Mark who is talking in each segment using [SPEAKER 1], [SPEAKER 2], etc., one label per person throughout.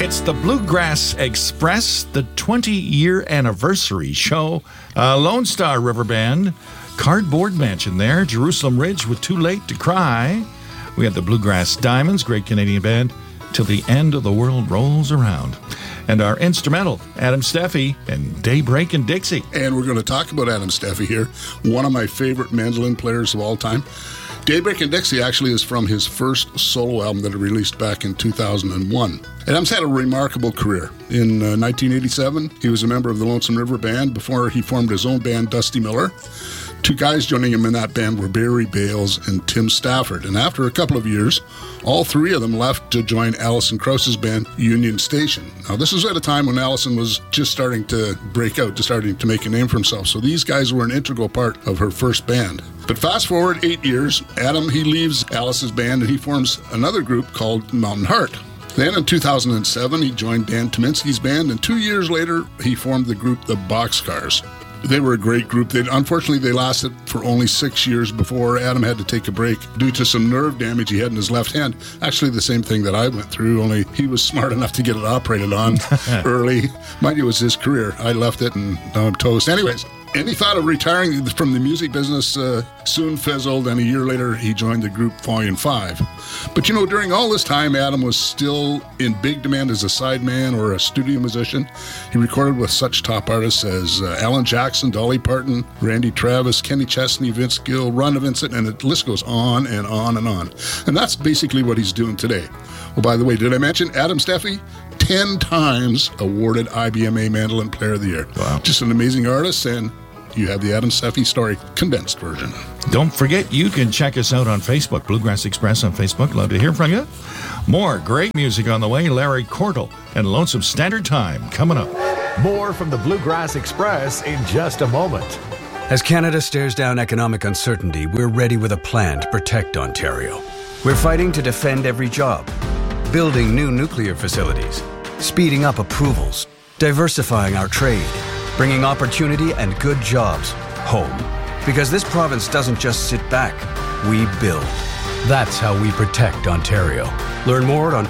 [SPEAKER 1] It's the Bluegrass Express, the 20-year anniversary show. Lone Star River Band, Cardboard Mansion there, Jerusalem Ridge with Too Late to Cry. We have the Bluegrass Diamonds, great Canadian band, Till the End of the World Rolls Around. And our instrumental, Adam Steffey and Daybreak and Dixie.
[SPEAKER 2] And we're going to talk about Adam Steffey here, one of my favorite mandolin players of all time. Daybreak and Dixie actually is from his first solo album that he released back in 2001. Adam's had a remarkable career. In 1987, he was a member of the Lonesome River Band before he formed his own band, Dusty Miller. Two guys joining him in that band were Barry Bales and Tim Stafford. And after a couple of years, all three of them left to join Alison Krauss's band, Union Station. Now, this was at a time when Alison was just starting to break out, just starting to make a name for himself. So these guys were an integral part of her first band. But fast forward 8 years, Adam, he leaves Alice's band and he forms another group called Mountain Heart. Then in 2007, he joined Dan Tominski's band, and 2 years later, he formed the group The Boxcars. They were a great group. Unfortunately, they lasted for only 6 years before Adam had to take a break due to some nerve damage he had in his left hand. Actually, the same thing that I went through, only he was smart enough to get it operated on early. Mind you, it was his career. I left it, and now I'm toast. Anyways, and he thought of retiring from the music business, soon fizzled, and a year later, he joined the group Volume 5. But, during all this time, Adam was still in big demand as a sideman or a studio musician. He recorded with such top artists as Alan Jackson, Dolly Parton, Randy Travis, Kenny Chesney, Vince Gill, Rhonda Vincent, and the list goes on and on and on. And that's basically what he's doing today. Well, by the way, did I mention Adam Steffey? 10 times awarded IBMA Mandolin Player of the Year.
[SPEAKER 1] Wow.
[SPEAKER 2] Just an amazing artist, and you have the Adam Steffey story, condensed version.
[SPEAKER 1] Don't forget, you can check us out on Facebook, Bluegrass Express on Facebook. Love to hear from you. More great music on the way. Larry Cordle and Lonesome Standard Time coming up.
[SPEAKER 3] More from the Bluegrass Express in just a moment.
[SPEAKER 4] As Canada stares down economic uncertainty, we're ready with a plan to protect Ontario. We're fighting to defend every job, building new nuclear facilities, speeding up approvals, diversifying our trade, bringing opportunity and good jobs home. Because this province doesn't just sit back, we build. That's how we protect Ontario. Learn more at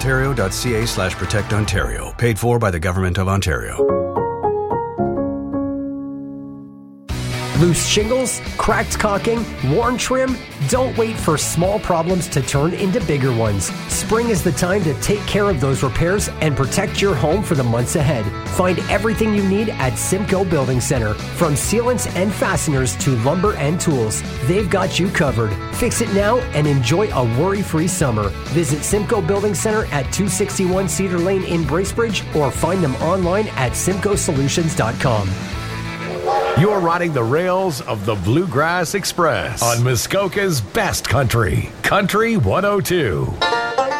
[SPEAKER 4] ontario.ca/protectontario. Paid for by the Government of Ontario.
[SPEAKER 5] Loose shingles, cracked caulking, worn trim? Don't wait for small problems to turn into bigger ones. Spring is the time to take care of those repairs and protect your home for the months ahead. Find everything you need at Simcoe Building Center. From sealants and fasteners to lumber and tools, they've got you covered. Fix it now and enjoy a worry-free summer. Visit Simcoe Building Center at 261 Cedar Lane in Bracebridge or find them online at simcoesolutions.com.
[SPEAKER 3] You're riding the rails of the Bluegrass Express on Muskoka's best country, Country 102.